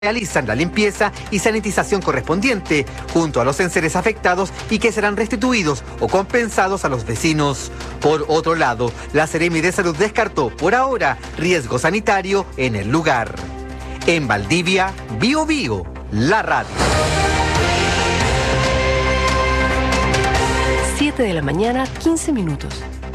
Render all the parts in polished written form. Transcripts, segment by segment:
realizan la limpieza y sanitización correspondiente junto a los enseres afectados y que serán restituidos o compensados a los vecinos. Por otro lado, la Seremi de Salud descartó por ahora riesgo sanitario en el lugar. En Valdivia, Bio Bio, la radio. 7 de la mañana, 15 minutos.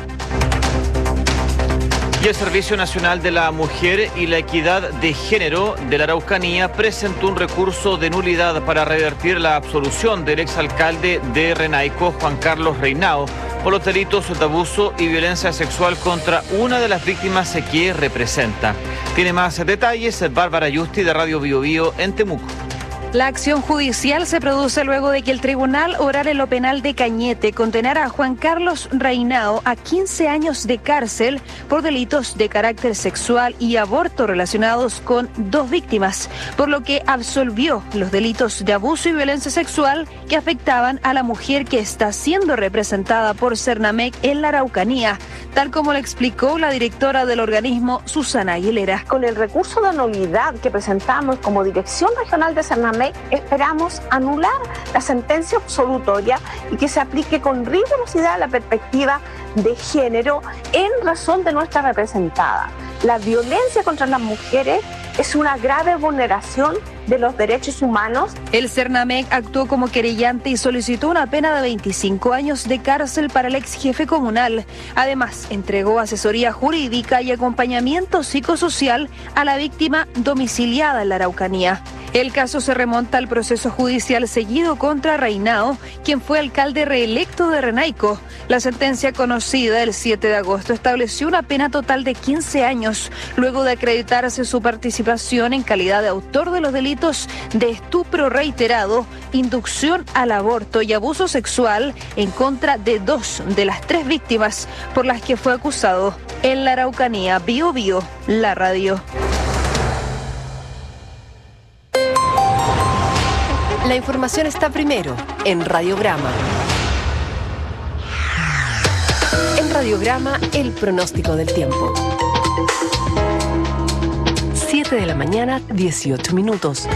Y el Servicio Nacional de la Mujer y la Equidad de Género de la Araucanía presentó un recurso de nulidad para revertir la absolución del exalcalde de Renaico, Juan Carlos Reinao, por los delitos de abuso y violencia sexual contra una de las víctimas que representa. Tiene más detalles Bárbara Yusti de Radio Bio Bio en Temuco. La acción judicial se produce luego de que el Tribunal Oral en lo Penal de Cañete condenara a Juan Carlos Reinao a 15 años de cárcel por delitos de carácter sexual y aborto relacionados con dos víctimas, por lo que absolvió los delitos de abuso y violencia sexual que afectaban a la mujer que está siendo representada por Cernamec en la Araucanía, tal como lo explicó la directora del organismo, Susana Aguilera. Con el recurso de nulidad que presentamos como Dirección Regional de Cernamec, esperamos anular la sentencia absolutoria y que se aplique con rigurosidad la perspectiva de género en razón de nuestra representada. La violencia contra las mujeres es una grave vulneración de los derechos humanos. El Cernamec actuó como querellante y solicitó una pena de 25 años de cárcel para el ex jefe comunal. Además, entregó asesoría jurídica y acompañamiento psicosocial a la víctima domiciliada en la Araucanía. El caso se remonta al proceso judicial seguido contra Reinao, quien fue alcalde reelecto de Renaico. La sentencia conocida el 7 de agosto estableció una pena total de 15 años, luego de acreditarse su participación en calidad de autor de los delitos de estupro reiterado, inducción al aborto y abuso sexual en contra de dos de las tres víctimas por las que fue acusado. En la Araucanía, Bio Bio, la radio. La información está primero en Radiograma. En Radiograma, el pronóstico del tiempo. 7 de la mañana, 18 minutos.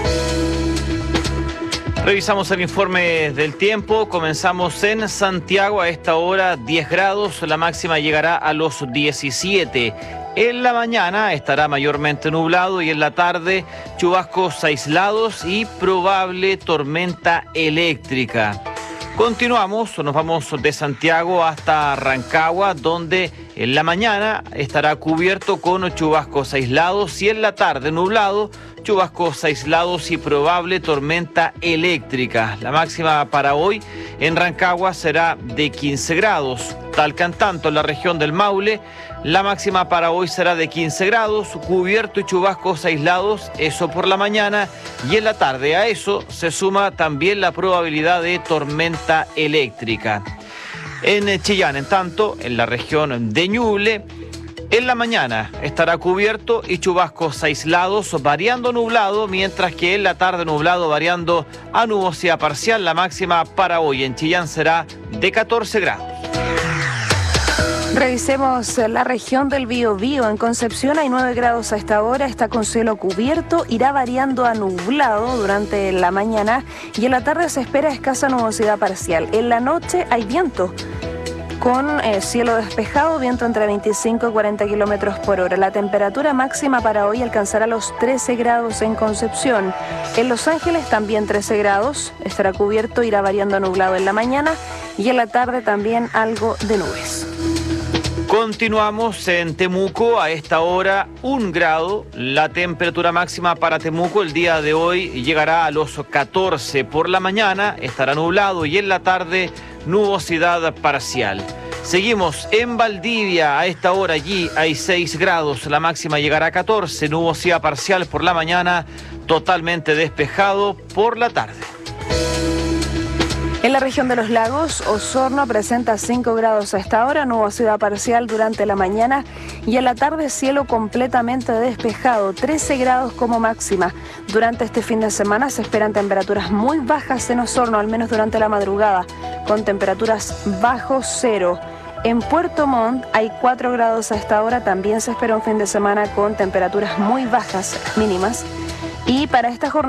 Revisamos el informe del tiempo. Comenzamos en Santiago a esta hora, 10 grados. La máxima llegará a los 17. En la mañana estará mayormente nublado y en la tarde chubascos aislados y probable tormenta eléctrica. Continuamos, nos vamos de Santiago hasta Rancagua, donde en la mañana estará cubierto con chubascos aislados y en la tarde nublado, chubascos aislados y probable tormenta eléctrica. La máxima para hoy en Rancagua será de 15 grados. Talcan tanto en la región del Maule, la máxima para hoy será de 15 grados, cubierto y chubascos aislados, eso por la mañana, y en la tarde a eso se suma también la probabilidad de tormenta eléctrica. En Chillán, en tanto, en la región de Ñuble, en la mañana estará cubierto y chubascos aislados, variando nublado, mientras que en la tarde nublado, variando a nubosidad parcial. La máxima para hoy en Chillán será de 14 grados. Revisemos la región del Biobío. En Concepción hay 9 grados a esta hora, está con cielo cubierto, irá variando a nublado durante la mañana y en la tarde se espera escasa nubosidad parcial. En la noche hay viento con cielo despejado, viento entre 25 y 40 kilómetros por hora. La temperatura máxima para hoy alcanzará los 13 grados en Concepción. En Los Ángeles también 13 grados, estará cubierto, irá variando a nublado en la mañana y en la tarde también algo de nubes. Continuamos en Temuco, a esta hora 1 grado, la temperatura máxima para Temuco el día de hoy llegará a los 14, por la mañana estará nublado y en la tarde nubosidad parcial. Seguimos en Valdivia, a esta hora allí hay 6 grados, la máxima llegará a 14, nubosidad parcial por la mañana, totalmente despejado por la tarde. En la región de los lagos, Osorno presenta 5 grados a esta hora, nubosidad parcial durante la mañana y en la tarde cielo completamente despejado, 13 grados como máxima. Durante este fin de semana se esperan temperaturas muy bajas en Osorno, al menos durante la madrugada, con temperaturas bajo cero. En Puerto Montt hay 4 grados a esta hora, también se espera un fin de semana con temperaturas muy bajas mínimas. Y para esta jornada